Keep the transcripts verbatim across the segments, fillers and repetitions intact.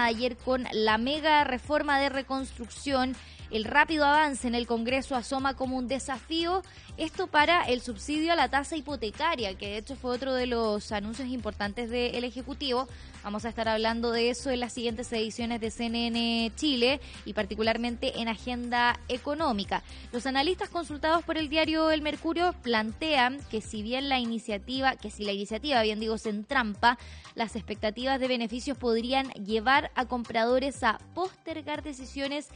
de ayer con la mega reforma de reconstrucción. El rápido avance en el Congreso asoma como un desafío, esto para el subsidio a la tasa hipotecaria, que de hecho fue otro de los anuncios importantes del Ejecutivo. Vamos a estar hablando de eso en las siguientes ediciones de C N N Chile y particularmente en Agenda Económica. Los analistas consultados por el diario El Mercurio plantean que si bien la iniciativa, que si la iniciativa, bien digo, se entrampa, las expectativas de beneficios podrían llevar a compradores a postergar decisiones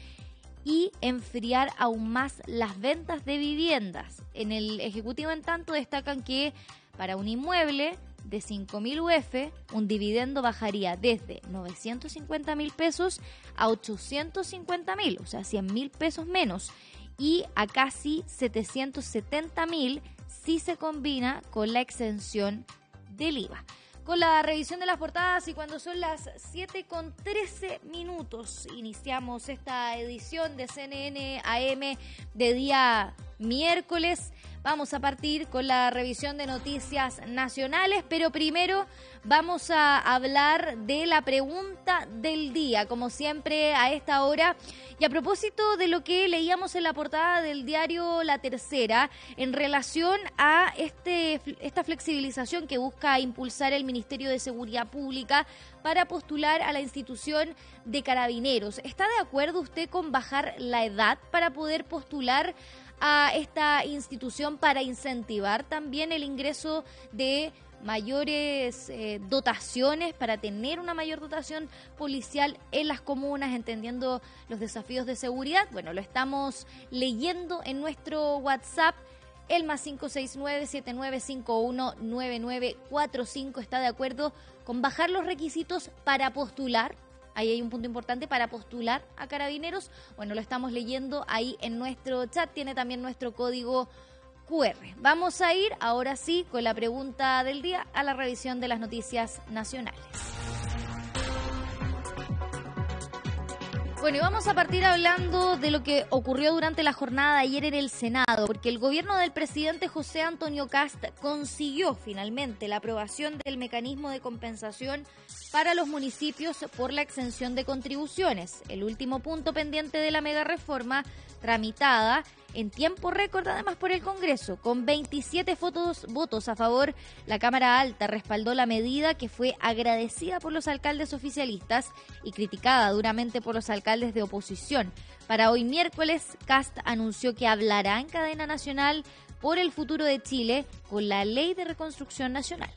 y enfriar aún más las ventas de viviendas. En el Ejecutivo, en tanto, destacan que para un inmueble de cinco mil U F, un dividendo bajaría desde novecientos cincuenta mil pesos a ochocientos cincuenta mil, o sea, cien mil pesos menos, y a casi setecientos setenta mil si se combina con la exención del I V A. Con la revisión de las portadas y cuando son las siete con trece minutos, iniciamos esta edición de C N N A M de día miércoles. Vamos a partir con la revisión de noticias nacionales, pero primero vamos a hablar de la pregunta del día, como siempre a esta hora. Y a propósito de lo que leíamos en la portada del diario La Tercera, en relación a este esta flexibilización que busca impulsar el Ministerio de Seguridad Pública para postular a la institución de Carabineros. ¿Está de acuerdo usted con bajar la edad para poder postular a esta institución, para incentivar también el ingreso de mayores eh, dotaciones, para tener una mayor dotación policial en las comunas, entendiendo los desafíos de seguridad? Bueno, lo estamos leyendo en nuestro WhatsApp, el más cinco seis nueve, siete nueve cinco uno, nueve nueve cuatro cinco. ¿Está de acuerdo con bajar los requisitos para postular? Ahí hay un punto importante, para postular a Carabineros. Bueno, lo estamos leyendo ahí en nuestro chat, tiene también nuestro código cu erre. Vamos a ir ahora sí con la pregunta del día, a la revisión de las noticias nacionales. Bueno, y vamos a partir hablando de lo que ocurrió durante la jornada de ayer en el Senado, porque el gobierno del presidente José Antonio Kast consiguió finalmente la aprobación del mecanismo de compensación para los municipios por la exención de contribuciones, el último punto pendiente de la mega reforma tramitada en tiempo récord, además por el Congreso. Con veintisiete votos, votos a favor, la Cámara Alta respaldó la medida, que fue agradecida por los alcaldes oficialistas y criticada duramente por los alcaldes de oposición. Para hoy miércoles, Kast anunció que hablará en cadena nacional por el futuro de Chile con la Ley de Reconstrucción Nacional.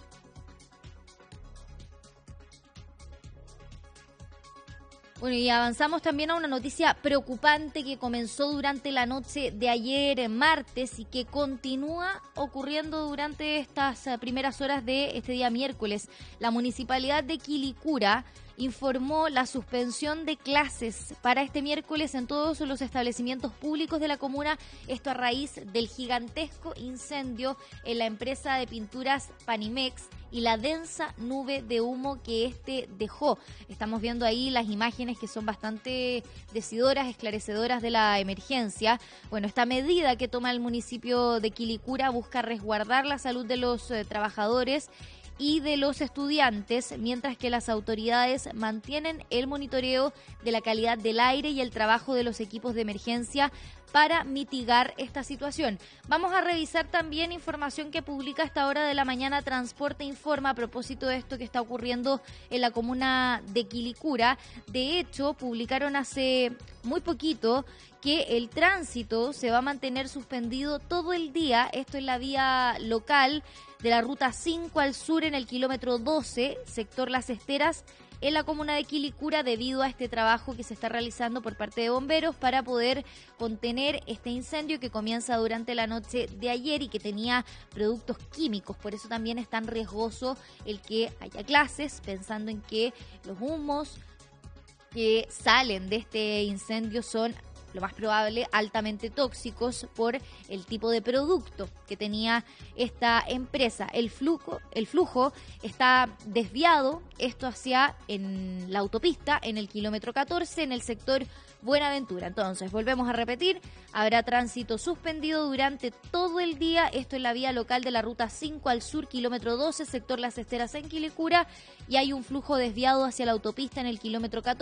Bueno, y avanzamos también a una noticia preocupante que comenzó durante la noche de ayer, martes, y que continúa ocurriendo durante estas primeras horas de este día miércoles. La Municipalidad de Quilicura informó la suspensión de clases para este miércoles en todos los establecimientos públicos de la comuna, esto a raíz del gigantesco incendio en la empresa de pinturas Panimex y la densa nube de humo que este dejó. Estamos viendo ahí las imágenes que son bastante decidoras, esclarecedoras de la emergencia. Bueno, esta medida que toma el municipio de Quilicura busca resguardar la salud de los eh, trabajadores y de los estudiantes, mientras que las autoridades mantienen el monitoreo de la calidad del aire y el trabajo de los equipos de emergencia para mitigar esta situación. Vamos a revisar también información que publica a esta hora de la mañana Transporte Informa a propósito de esto que está ocurriendo en la comuna de Quilicura. De hecho, publicaron hace muy poquito que el tránsito se va a mantener suspendido todo el día, esto en la vía local de la ruta cinco al sur en el kilómetro doce, sector Las Esteras, en la comuna de Quilicura, debido a este trabajo que se está realizando por parte de bomberos para poder contener este incendio que comienza durante la noche de ayer y que tenía productos químicos. Por eso también es tan riesgoso el que haya clases, pensando en que los humos que salen de este incendio son, lo más probable, altamente tóxicos por el tipo de producto que tenía esta empresa. El flujo, el flujo está desviado, esto hacia en la autopista, en el kilómetro catorce, en el sector Buenaventura. Entonces, volvemos a repetir, habrá tránsito suspendido durante todo el día, esto en la vía local de la ruta cinco al sur, kilómetro doce, sector Las Esteras en Quilicura, y hay un flujo desviado hacia la autopista en el kilómetro catorce,